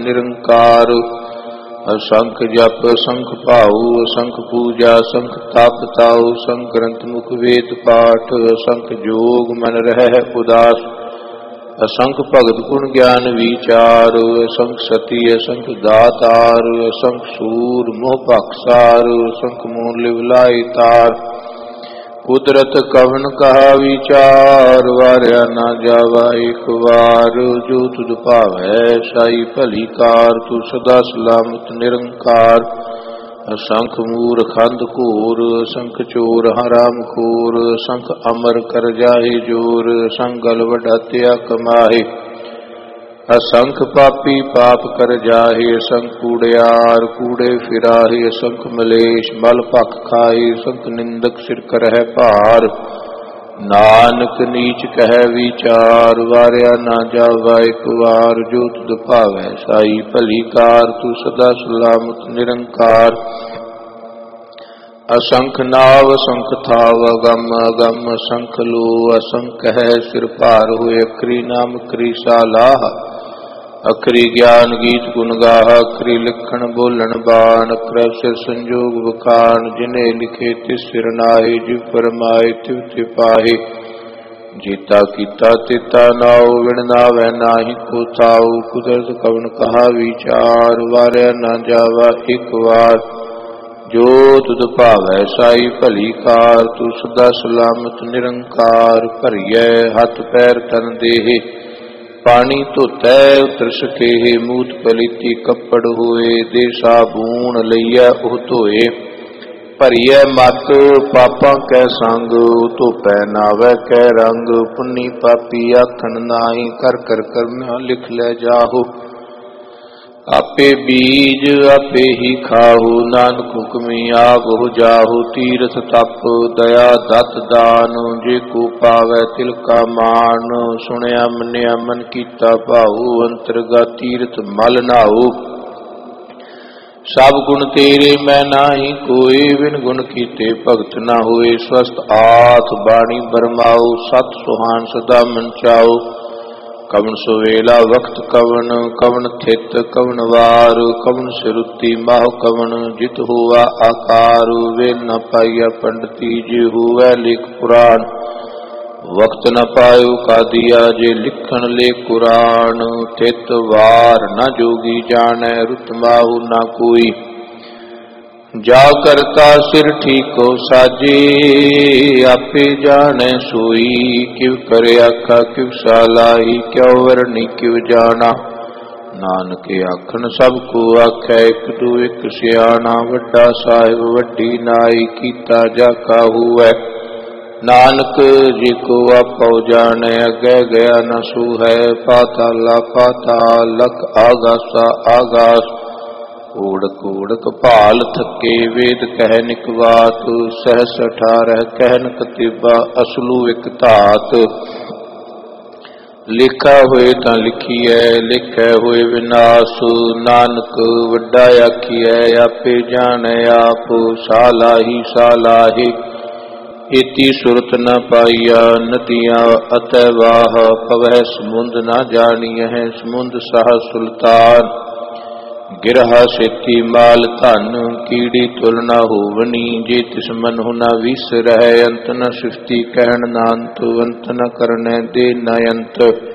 ਨਿਰੰਕਾਰ। असंख जप असंख भाऊ असंख पूजा असंख तप ताऊ। असंख ग्रंथ मुख वेद पाठ असंख जोग मन रह उदास। असंख भगत गुण ज्ञान विचार। असंख सती असंख दातार। असंख सूर मोह बख्सार। असंख मूल लिवलाई तार। कुदरत कवन कहा विचार। वार्या ना जावा एक बार। जो तुध भावै साई भली कार। तू सदा सलामत निरंकार। असंख मूर खंद घोर असंख चोर हराम खोर। असंख अमर कर जाहे जोर। असंख गल वडात्या कमाहे। असंख पापी पाप कर जाहे। असंख कूड़ियार कूड़े फिराहे। असंख मलेश मल भख खाए। असंख निंदक सिर करह भार। नानक नीच कह विचार। वार्या ना जावा एक बार। जो तुध भावै साई भली कार। तू सदा सलामत निरंकार। असंख नाव असंख थाव अगम अगम असंख लो। असंख है सिर भार होए। अखरी नाम अखरी सालाह। अखरी ज्ञान गीत गुण गाह। अखरी लिखण बोलन बान। अखरा सिर संजोग बखान। जिन्हें लिखे तिस सिर नाहे। जिव फरमाए तिव ते पाहे। जेता कीता तेता नाओ। विण नावै नाहि को ताऊ। कुदरत कवन कहा विचार। वार्या ना जावा एक बार। जो तुध भावै साई भली कार। तू सदा सलामत निरंकार। भरिए हथ पैर तन देहे। पानी धोतै उतर सकेहे। मूत पलीती कपड़ होए। दे साबून लईया ओह धोए। भरिए मत पापां कै संग। धोपै नावै कै रंग। पुन्नी पापी आखन नाहि। कर कर करना लिख लै जाहो। आपे बीज आपे ही खाहु। नानक हुक्मी आप हो जाहु। तीरथ तप दया दत दान। जे को पावै तिल का मान। सुनिया मनिया मन कीता भाऊ। अंतरगत तीरथ मल नाऊ। सब गुण तेरे मैं नाही कोई। बिन गुण कीते भगत न होए। स्वस्थ आथ बाणी बरमाओ। सत सुहान सदा मन चाओ। कवन सुवेला वक्त कवन। कवन थित कवन वार। कवन सिरुति माह कवन। जित हुआ आकार। वेल न पाइया पंडिती। जे हुआ लेख पुराण। वक्त न पायो का दिया। जे लिखन ले कुरान। थित वार न जोगी जानै। रुत माहु न कोई। जा करता सिर ठीको साजे। आपे जाने सोई। किव करे आखा किव सालाही। क्यों वरनी किव जाना। नानक आखन सब को आखै। एक दू एक सियाना। वड्डा साहिब वड्डी नाई। कीता जाका हुए। नानक जी को आपो जाने। अगे गया न सू है। पाताला पाताल लख आगासा आगास। ओढ़क ओढ़क भाल थके। वेद कह निकवात। सहस 18 कहन कतिबा। असलू एक धात। लिखा होए तां लिखीऐ। लिखै होए विनाश। नानक वड्डा आखीऐ। आपे जानै आप। सालाही सालाहे। एती सुरत न पाइया। नदियाँ अतवाह। पवह समुंद न जानियह। समुंद साह सुल्तान। गिरहा सेती माल धन। कीड़ी तुल न होवनी। जे तिस मनहु न विसरह। अंत न सृष्टि कहन न अंत। अंत न करनै दे न अंत।